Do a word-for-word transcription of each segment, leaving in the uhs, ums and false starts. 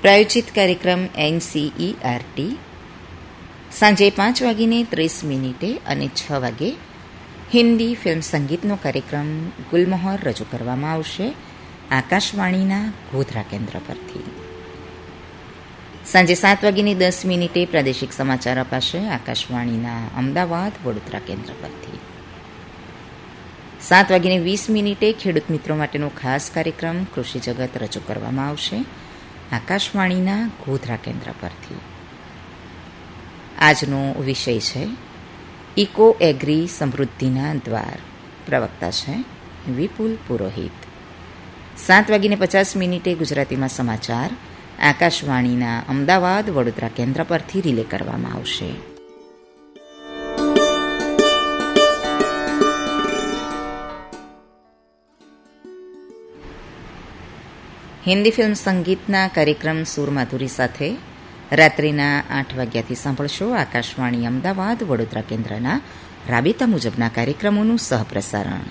પ્રાયોજિત કાર્યક્રમ N C E R T સાંજે પાંચ વાગીને ત્રીસ મિનિટે અને છ વાગે હિન્દી ફિલ્મ સંગીતનો કાર્યક્રમ ગુલમહોર રજૂ કરવામાં આવશે આકાશવાણીના ગોધરા કેન્દ્ર પરથી. સાંજે સાત વાગીને દસ મિનિટે પ્રાદેશિક સમાચાર અપાશે આકાશવાણીના અમદાવાદ વડોદરા કેન્દ્ર પરથી. સાત વાગીને વીસ મિનિટે ખેડૂત મિત્રો માટેનો ખાસ કાર્યક્રમ કૃષિ જગત રજૂ કરવામાં આવશે આકાશવાણીના ગોધરા કેન્દ્ર પરથી. આજનો વિષય છે ઇકો એગ્રી સમૃદ્ધિના દ્વાર. પ્રવક્તા છે વિપુલ પુરોહિત. સાત વાગીને પચાસ મિનિટે ગુજરાતીમાં સમાચાર આકાશવાણીના અમદાવાદ વડોદરા કેન્દ્ર પરથી રિલે કરવામાં આવશે. હિન્દી ફિલ્મ સંગીતના કાર્યક્રમ સુરમાધુરી સાથે રાત્રિના આઠ વાગ્યાથી સાંભળશો આકાશવાણી અમદાવાદ વડોદરા કેન્દ્રના રાબેતા મુજબના કાર્યક્રમોનું સહપ્રસારણ.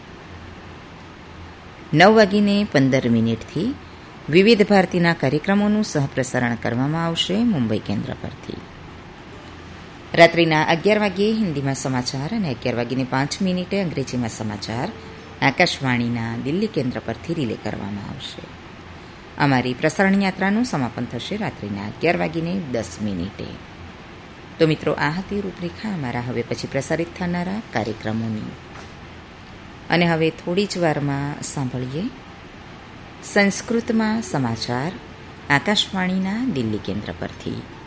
નવ વાગીને પંદર મિનિટથી વિવિધ ભારતીના કાર્યક્રમોનું સહપ્રસારણ કરવામાં આવશે મુંબઈ કેન્દ્ર પરથી. રાત્રિના અગિયાર વાગ્યે હિન્દીમાં સમાચાર અને અગિયાર વાગીને પાંચ મિનિટે અંગ્રેજીમાં સમાચાર આકાશવાણીના દિલ્હી કેન્દ્ર પરથી રિલે કરવામાં આવશે. અમારી પ્રસારણ યાત્રાનું સમાપન થશે રાત્રિના અગિયાર વાગીને દસ મિનિટે. તો મિત્રો, આ હતી રૂપરેખા અમારા હવે પછી પ્રસારિત થનારા કાર્યક્રમોની. અને હવે થોડી જ વારમાં સાંભળીએ સંસ્કૃતમાં સમાચાર આકાશવાણીના દિલ્હી કેન્દ્ર પરથી.